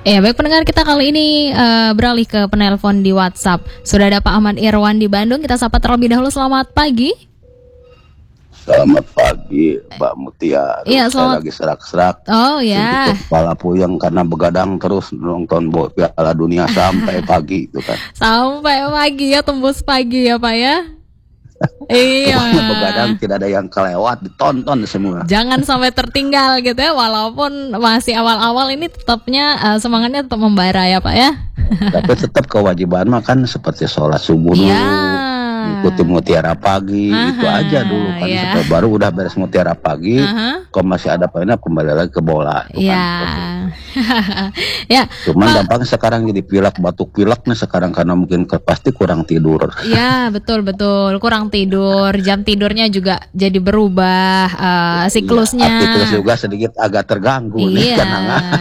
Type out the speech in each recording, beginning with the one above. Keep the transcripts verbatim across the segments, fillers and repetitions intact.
Ya, baik pendengar, kita kali ini uh, beralih ke penelpon di WhatsApp. Sudah ada Pak Ahmad Irwan di Bandung. Kita sapa terlebih dahulu. Selamat pagi. Selamat pagi, Mbak Mutia. Iya, selamat. Saya lagi serak-serak. Oh ya. Kepala puyeng karena begadang terus nonton Piala Dunia sampai pagi itu kan. Sampai pagi ya, tembus pagi ya Pak ya. Iya. Pokoknya begadang tidak ada yang kelewat, ditonton semua. Jangan sampai tertinggal gitu ya, walaupun masih awal-awal ini tetapnya uh, semangatnya tetap membara ya Pak ya. Tapi tetap kewajiban mah kan seperti sholat subuh dulu. Ya. Ikuti Mutiara Pagi. Aha, itu aja dulu kan ya. Sampai baru udah beres Mutiara Pagi. Kalau masih ada poinnya kembali lagi ke bola itu ya. kan. Ya. Cuman Ma- gampang sekarang jadi pilek, batuk pilek nih sekarang karena mungkin ke, pasti kurang tidur. Ya, betul betul, kurang tidur, jam tidurnya juga jadi berubah, uh, siklusnya. Ya, aktivitas juga sedikit agak terganggu iya. nih karena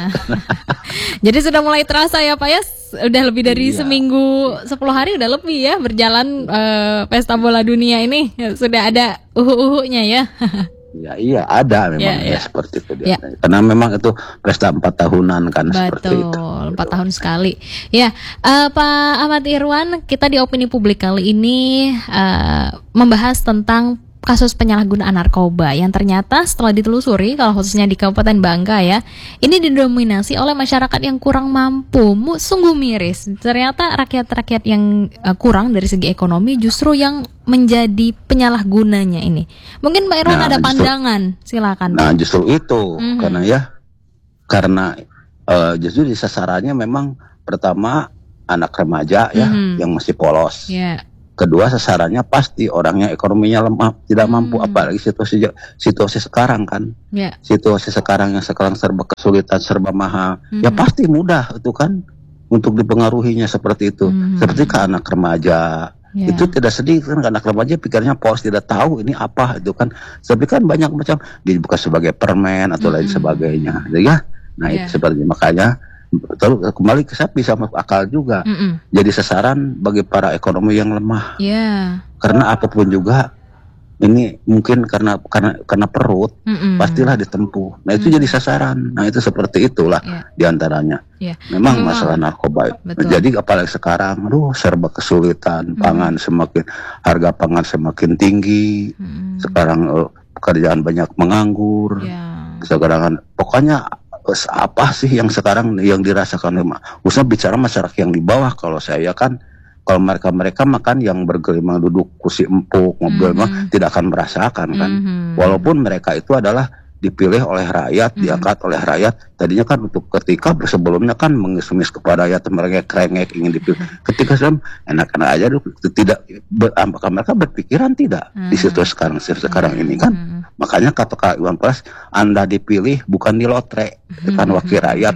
jadi sudah mulai terasa ya Pak ya, udah lebih dari iya. seminggu, sepuluh hari udah lebih ya berjalan uh, pesta bola dunia ini, sudah ada uhu-uhunya ya. Ya iya ada memang ya, ya. ya seperti itu dia. Ya. Karena memang itu pesta empat tahunan kan. Betul, seperti itu. Empat tahun sekali. Ya, uh, Pak Ahmad Irwan, kita di opini publik kali ini uh, membahas tentang kasus penyalahgunaan narkoba yang ternyata setelah ditelusuri, kalau khususnya di Kabupaten Bangka ya, ini didominasi oleh masyarakat yang kurang mampu. Sungguh miris. Ternyata rakyat-rakyat yang uh, kurang dari segi ekonomi justru yang menjadi penyalahgunanya ini. Mungkin Pak Irwan nah, ada justru, pandangan, silakan. Nah justru itu mm-hmm. karena ya karena uh, justru di sasarannya memang pertama anak remaja ya mm-hmm. yang masih polos. Yeah. Kedua sasarannya pasti orangnya ekonominya lemah, tidak mampu, hmm. apalagi situasi situasi sekarang kan, yeah. situasi sekarang yang sekarang serba kesulitan, serba mahal, hmm. ya pasti mudah itu kan untuk dipengaruhinya seperti itu, hmm. seperti ke anak remaja, yeah. itu tidak sedih kan, anak remaja pikirnya polos tidak tahu ini apa itu kan, tapi kan banyak macam dibuka sebagai permen atau hmm. lain sebagainya, ya, nah yeah. itu seperti makanya. Terus kembali ke sapi sama akal juga. Mm-mm. Jadi sasaran bagi para ekonomi yang lemah. Yeah. Karena apapun juga ini mungkin karena karena karena perut Mm-mm. pastilah ditempuh. Nah itu Mm-mm. jadi sasaran. Nah itu seperti itulah yeah. diantaranya. Yeah. Memang mm-hmm. masalah narkoba. Betul. Jadi apalagi sekarang, aduh serba kesulitan. Mm-hmm. Pangan semakin harga pangan semakin tinggi. Mm-hmm. Sekarang uh, pekerjaan banyak menganggur. Yeah. Sekarang pokoknya apa sih yang sekarang yang dirasakan, usah bicara masyarakat yang di bawah. Kalau saya kan kalau mereka mereka makan yang bergelimang duduk kursi empuk mobil mm-hmm. tidak akan merasakan kan mm-hmm. walaupun mereka itu adalah dipilih oleh rakyat, mm-hmm. diangkat oleh rakyat. Tadinya kan untuk ketika sebelumnya kan mengemis kepada rakyat, mereka kerengek ingin dipilih. Ketika sebelum enak-enak aja tidak ber, mereka berpikiran tidak mm-hmm. di situ sekarang sekarang mm-hmm. ini kan. Makanya kata Kak Iwan Fals, Anda dipilih bukan di lotre, mm-hmm. kan wakil rakyat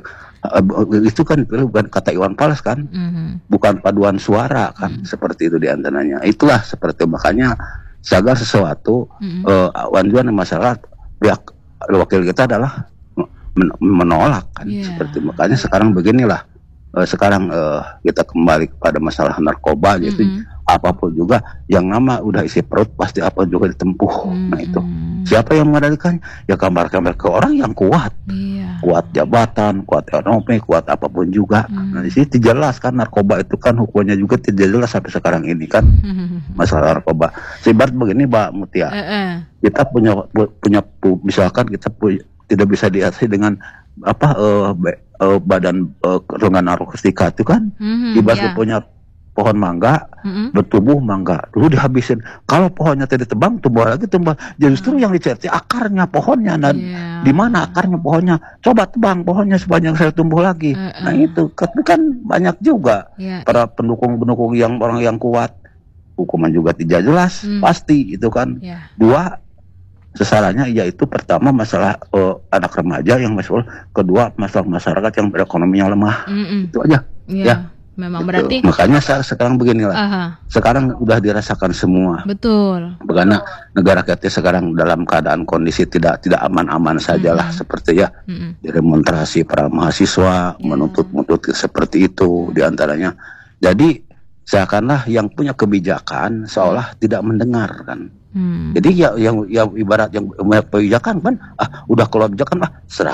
itu kan bukan kata Iwan Fals kan, mm-hmm. bukan paduan suara kan, mm-hmm. seperti itu diantaranya. Itulah seperti makanya segala sesuatu mm-hmm. uh, wanjuan masalah pihak wakil kita adalah men- menolak kan, yeah. seperti makanya sekarang beginilah. Uh, sekarang uh, kita kembali kepada masalah narkoba yaitu mm-hmm. apapun juga yang nama udah isi perut pasti apa juga ditempuh. Mm-hmm. Nah itu siapa yang mengendalikan? Ya kamar-kamar ke orang yang kuat, yeah. kuat jabatan, kuat ekonomi, kuat apapun juga. Mm-hmm. Nah di sini dijelaskan narkoba itu kan hukumnya juga tidak jelas sampai sekarang ini kan mm-hmm. masalah narkoba. Sebat begini Mbak Mutia, uh-uh. kita punya punya misalkan kita punya, tidak bisa diatasi dengan apa uh, uh, badan uh, rengan narkotika itu kan mm-hmm, ibarat yeah. punya pohon mangga mm-hmm. bertumbuh mangga dulu dihabisin, kalau pohonnya tidak ditebang tumbuh lagi tumbuh, justru mm. yang dicari akarnya pohonnya dan yeah. di mana akarnya pohonnya, coba tebang pohonnya sepanjang saya tumbuh lagi. uh-uh. Nah itu kan banyak juga yeah. para pendukung-pendukung yang orang yang kuat, hukuman juga tidak jelas mm. pasti itu kan. yeah. Dua sasarannya yaitu pertama masalah uh, anak remaja yang masuk, kedua masalah masyarakat yang berekonomi yang lemah. Mm-mm. Itu aja yeah. ya memang gitu. Berarti makanya sekarang beginilah uh-huh. sekarang udah dirasakan semua, betul, karena negara kita sekarang dalam keadaan kondisi tidak tidak aman-aman sajalah. Mm-hmm. seperti ya mm-hmm. demonstrasi para mahasiswa yeah. menuntut-menuntut seperti itu diantaranya. Jadi seakanlah yang punya kebijakan seolah tidak mendengar kan. Hmm. Jadi ya yang yang ibarat yang kebijakan kan ah udah kalau kebijakan ah serah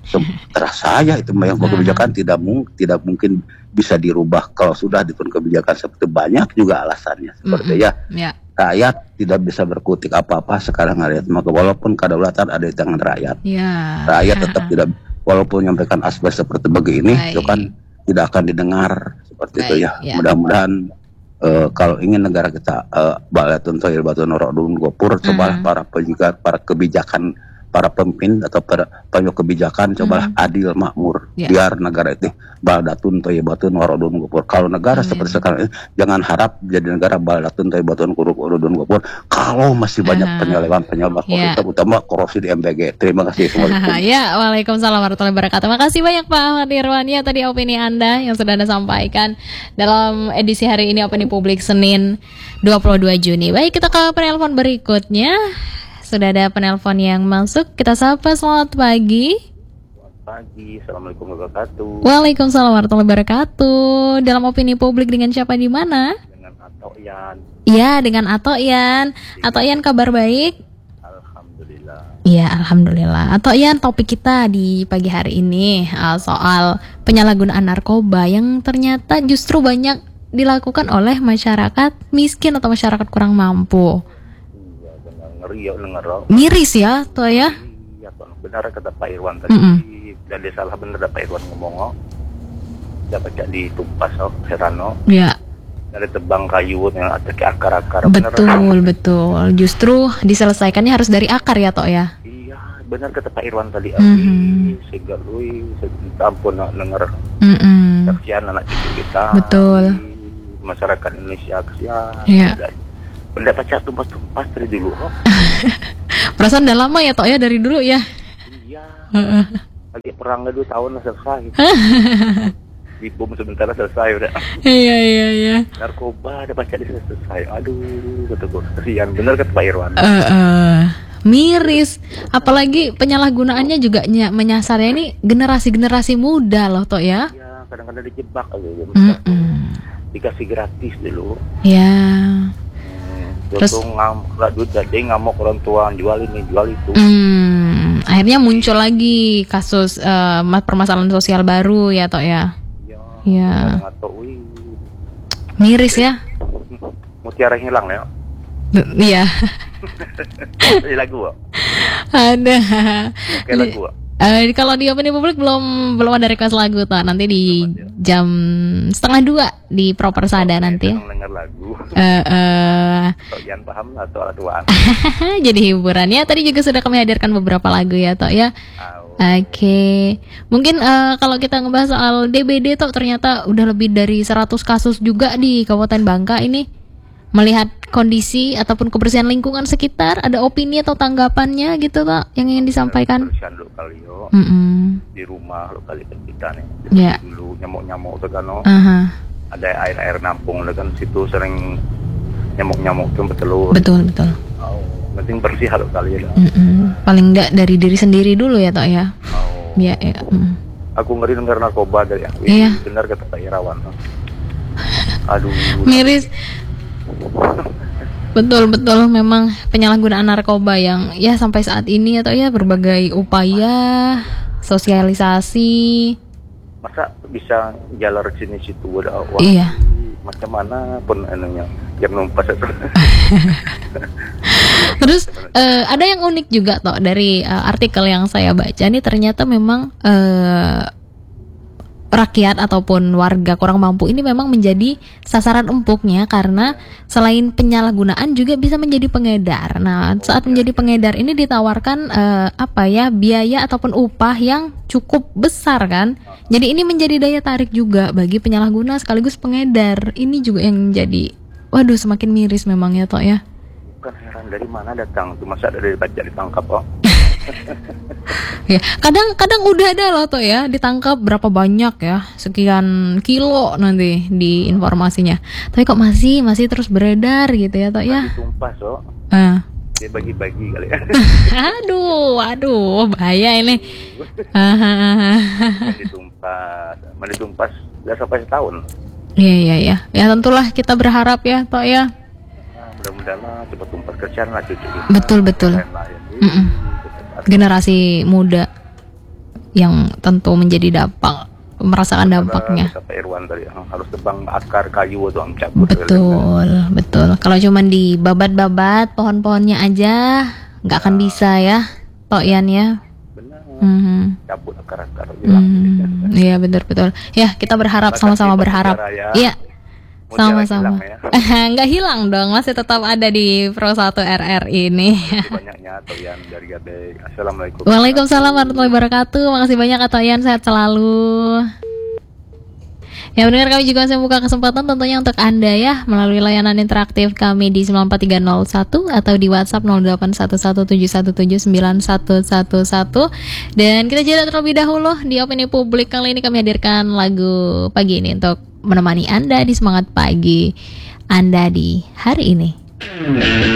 terasa saya itu yang kebijakan tidak mungkin tidak mungkin bisa dirubah kalau sudah diturun kebijakan seperti banyak juga alasannya seperti mm-hmm. ya yeah. Rakyat tidak bisa berkutik apa-apa sekarang rakyat maka walaupun kedaulatan ada di tangan rakyat yeah. Rakyat tetap tidak walaupun menyampaikan aspirasi seperti begini Baik. Itu kan tidak akan didengar seperti Baik, itu ya yeah. Mudah-mudahan uh, kalau ingin negara kita uh, balatun toil batun rodun gopur cobalah mm-hmm. para penjaga para kebijakan para pemimpin atau para penyok kebijakan cobalah hmm. adil makmur yeah. biar negara itu baldatun toyebatun warodun gopur. Kalau negara hmm. seperti sekarang ini jangan harap jadi negara baldatun toyebatun kuruk warodun gopur kalau masih banyak uh. penyelewan-penyelewan yeah. utama korupsi di M P G. Terima kasih semuanya. Ya, Waalaikumsalam warahmatullahi wabarakatuh. Terima kasih banyak Pak Ahmad Irwan ya tadi opini Anda yang sudah Anda sampaikan dalam edisi hari ini opini publik Senin dua puluh dua Juni. Baik, kita ke penelpon berikutnya. Sudah ada penelpon yang masuk. Kita sapa, selamat pagi. Selamat pagi, Assalamualaikum warahmatullahi wabarakatuh. Waalaikumsalam warahmatullahi wabarakatuh. Dalam opini publik dengan siapa di mana? Dengan Ato Ian. Iya, dengan Ato Ian. Ato Ian kabar baik? Alhamdulillah. Iya, alhamdulillah. Ato Ian, topik kita di pagi hari ini uh, soal penyalahgunaan narkoba yang ternyata justru banyak dilakukan oleh masyarakat miskin atau masyarakat kurang mampu. Ngeri ya, denger. Miris ya, toh ya. Iya, benar kata Pak Irwan tadi. Mm-hmm. Dan dia salah benar Pak Irwan ngomong. Dapat jadi tumpas oh, serano. Iya. Dari tebang kayu yang ada ke akar-akar. Betul, bener. Betul. Justru diselesaikannya harus dari akar ya, toh ya. Iya, benar kata Pak Irwan tadi. Mm-hmm. Sehingga lui, ampun denger. Mm-hmm. Kasihan anak cucu kita. Betul. Masyarakat Indonesia kasihan. Iya. Benda pacar tumpas-tumpas dari dulu. Oh. Perasaan udah lama ya, Tok ya, dari dulu ya. Iya. Lagi perang dua tahun selesai. Di bom sebentar selesai udah. Iya iya iya. Narkoba ada pacar selesai. Aduh, betul kasihan. Benar kata Pak Irwan. Uh, uh, miris. Apalagi penyalahgunaannya juga ny- menyasarnya ini generasi-generasi muda loh, Tok ya. Iya, kadang-kadang dijebak aja. Mm-mm. Dikasih gratis dulu. Ya. Terus nggak duit gede ngamuk orang tua jual ini jual itu. Hmm, akhirnya muncul lagi kasus uh, permasalahan sosial baru ya Tok ya. Iya. Ya. Miris ya. Mutiara hilang ya. Iya. Ada lagu. Ada. Oke lagu. Uh, kalau di opini publik belum belum ada request lagu Tok. Nanti di jam setengah dua di Proper Sada nanti. Dengar lagu. Uh, uh, Jangan paham atau aduan. Jadi hiburannya tadi juga sudah kami hadirkan beberapa lagu ya Tok ya. Oh. Oke, okay. Mungkin uh, kalau kita ngebahas soal D B D Tok, ternyata udah lebih dari seratus kasus juga di Kabupaten Bangka ini. Melihat kondisi ataupun kebersihan lingkungan sekitar, ada opini atau tanggapannya gitu Tok yang ingin disampaikan? Kebersihan lo kali yo. Mm-mm. Di rumah lo kali kita nih. Yeah. Dulu nyamuk-nyamuk tuh kan. Uh-huh. Ada air-air nampung lo kan situ sering nyamuk-nyamuk tuh bertelur. Betul betul. Oh, penting bersih lo kali ya. Mm-mm. Paling enggak dari diri sendiri dulu ya Tok ya. Oh. Ya, ya. Mm. Aku ngeri dengar narkoba dari yang iya. Benar kata Pak Irawan. Aduh. Miris. Betul-betul memang penyalahgunaan narkoba yang ya sampai saat ini atau ya berbagai upaya sosialisasi. Masa bisa jalan sini situ ada uang. Iya. Macam mana pun anunya yang numpas itu. Terus uh, ada yang unik juga Tok dari uh, artikel yang saya baca nih, ternyata memang uh, rakyat ataupun warga kurang mampu ini memang menjadi sasaran empuknya karena selain penyalahgunaan juga bisa menjadi pengedar. Nah, saat menjadi pengedar ini ditawarkan uh, apa ya biaya ataupun upah yang cukup besar kan. Jadi ini menjadi daya tarik juga bagi penyalahguna sekaligus pengedar. Ini juga yang jadi waduh semakin miris memang ya Tok ya. Bukan heran dari mana datang tuh masa dari baca ditangkap oh. Ya, kadang-kadang udah ada loh Tok ya, ditangkap berapa banyak ya, sekian kilo nanti di informasinya. Tapi kok masih masih terus beredar gitu ya Tok ya. Ditumpah so. Uh. Dia bagi-bagi kali ya. aduh, aduh, bahaya ini. Ditumpas, mana ditumpas nggak sampai setahun. Iya iya iya, ya tentulah kita berharap ya Tok ya. Nah, mudah-mudahan cepat tumpas kerjaan lah cucu kita. Betul betul. Generasi muda yang tentu menjadi dampak, merasakan dampaknya. Pak Irwan tadi harus tebang akar kayu atau cabut. Betul, betul. Kalau cuma dibabat-babat pohon-pohonnya aja nggak akan bisa ya, Tok Yan ya. Benar. Mm-hmm. Cabut akar-akar hilang. Mm-hmm. Iya betul-betul. Ya kita berharap, sama-sama berharap. Iya. Sama-sama. Ya. Nggak hilang dong, masih tetap ada di Pro satu R R ini. Banyaknya Tok Yan dari Gade. Assalamualaikum. Waalaikumsalam warahmatullahi wabarakatuh. Makasih banyak Tok Yan, sehat selalu. Ya benar, kami juga masih membuka kesempatan tentunya untuk Anda ya melalui layanan interaktif kami di sembilan empat tiga nol satu atau di WhatsApp nol delapan satu satu tujuh satu tujuh sembilan satu satu satu. Dan kita jeda terlebih dahulu di opini publik. Kali ini kami hadirkan lagu pagi ini untuk menemani Anda di semangat pagi Anda di hari ini.